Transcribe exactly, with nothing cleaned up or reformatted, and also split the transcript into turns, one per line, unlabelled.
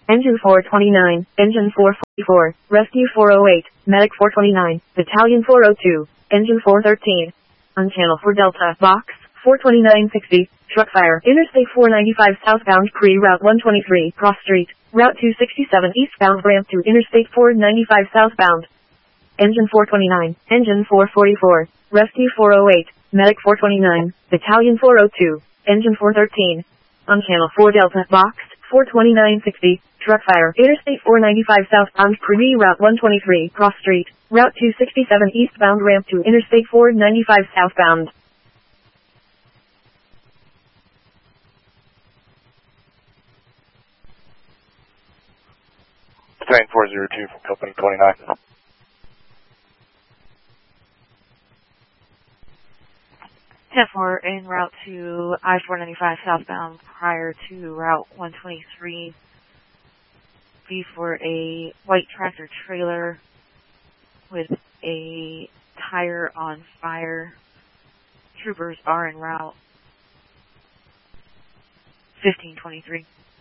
Engine four twenty-nine, Engine four forty-four, Rescue four oh eight, Medic four twenty-nine, Battalion four oh two, Engine four thirteen. On channel four Delta, Box, four twenty-nine sixty, truck fire, Interstate four ninety-five southbound pre-route one twenty-three, cross street, Route two sixty-seven eastbound ramp to Interstate four ninety-five southbound. Engine four twenty-nine, Engine four forty-four, Rescue four oh eight, Medic four twenty-nine, Battalion four oh two, Engine four thirteen. On channel four Delta, Box, four twenty-nine sixty, truck fire, Interstate four ninety-five southbound pre-route one twenty-three, cross street, Route two sixty-seven eastbound ramp to Interstate four ninety-five southbound.
Battalion four oh two from Company twenty-nine.
ten four en route to I four ninety-five southbound prior to Route one twenty-three. Be for a white tractor trailer with a tire on fire. Troopers are en route. fifteen twenty-three.